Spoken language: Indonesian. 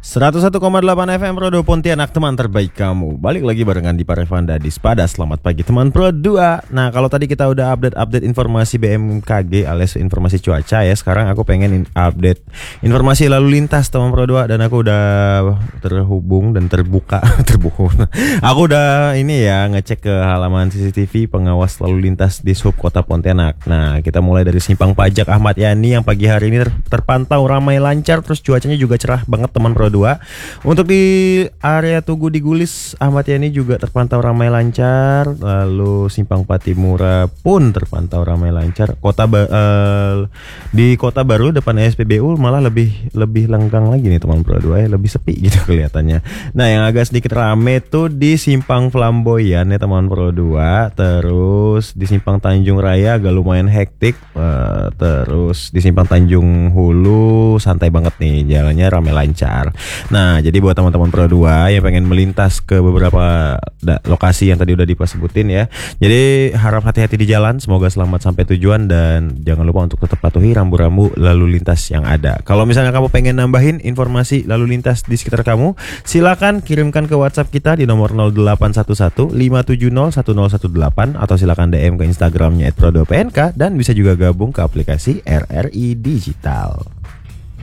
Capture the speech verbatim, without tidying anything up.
seratus satu koma delapan F M Pro dua Pontianak, teman terbaik kamu. Balik lagi barengan di Parevanda di Spada. Selamat pagi teman Pro dua. Nah, kalau tadi kita udah update-update informasi B M K G alias informasi cuaca ya. Sekarang aku pengen update informasi lalu lintas teman Pro dua. Dan aku udah terhubung dan terbuka Terbuka Aku udah ini ya ngecek ke halaman C C T V pengawas lalu lintas di Sub Kota Pontianak. Nah, kita mulai dari Simpang Pajak Ahmad Yani yang pagi hari ini ter- terpantau ramai lancar. Terus cuacanya juga cerah banget teman Pro dua. Untuk di area Tugu di Gulis Ahmad Yani juga terpantau ramai lancar. Lalu Simpang Patimura pun terpantau ramai lancar. Kota ba- uh, di Kota Baru depan S P B U malah lebih lebih lenggang lagi nih teman Pro dua ya, lebih sepi gitu kelihatannya. Nah, yang agak sedikit rame tuh di Simpang Flamboyan ya teman Pro dua. Terus di Simpang Tanjung Raya agak lumayan hektik. Uh, terus di Simpang Tanjung Hulu santai banget nih, jalannya ramai lancar. Nah, jadi buat teman-teman Pro dua yang pengen melintas ke beberapa da- lokasi yang tadi udah disebutin ya. Jadi harap hati-hati di jalan, semoga selamat sampai tujuan dan jangan lupa untuk tetap patuhi rambu-rambu lalu lintas yang ada. Kalau misalnya kamu pengen nambahin informasi lalu lintas di sekitar kamu, silakan kirimkan ke WhatsApp kita di nomor nol delapan satu satu lima tujuh nol satu nol satu delapan atau silakan D M ke Instagramnya et pro dua P N K dan bisa juga gabung ke aplikasi R R I Digital.